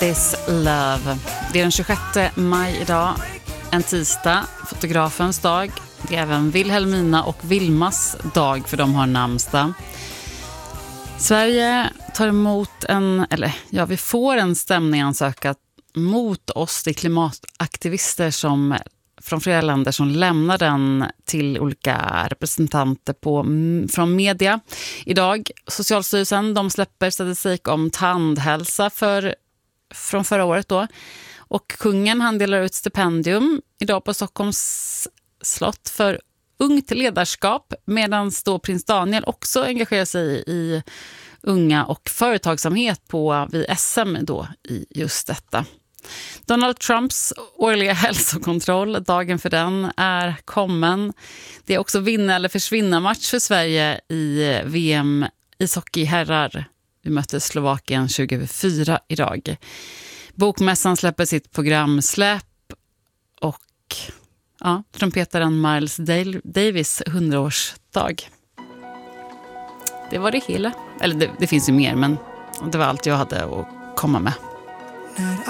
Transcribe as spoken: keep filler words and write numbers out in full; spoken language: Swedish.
This Love. Det är den tjugosjätte maj idag, en tisdag, fotografens dag. Det är även Wilhelmina och Vilmas dag, för de har namnsdag. Sverige tar emot en, eller ja, vi får en stämning ansökat mot oss, de klimataktivister som från flera länder som lämnar den till olika representanter på, från media. Idag, Socialstyrelsen, de släpper statistik om tandhälsa för, från förra året då. Och kungen, han delar ut stipendium idag på Stockholms slott för ungt ledarskap, medan då prins Daniel också engagerar sig i unga och företagsamhet på vid S M då i just detta. Donald Trumps årliga hälsokontroll, dagen för den är kommen. Det är också vinna eller försvinna match för Sverige i V M ishockey herrar. Vi mötte Slovakien tjugofyra idag. Bokmässan släpper sitt programsläpp och ja, trumpetaren Miles Davis hundraårsdag. Det var det hela. Eller det, det finns ju mer, men det var allt jag hade att komma med.